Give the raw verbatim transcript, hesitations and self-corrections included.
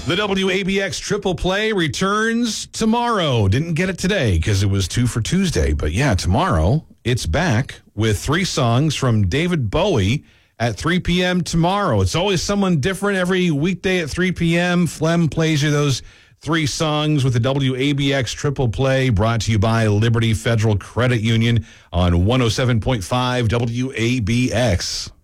The W A B X Triple Play returns tomorrow. Didn't get it today because it was two for Tuesday. But yeah, tomorrow it's back with three songs from David Bowie at three p.m. tomorrow. It's always someone different every weekday at three p.m. Flem plays you those three songs with the W A B X Triple Play, brought to you by Liberty Federal Credit Union on one oh seven point five W A B X.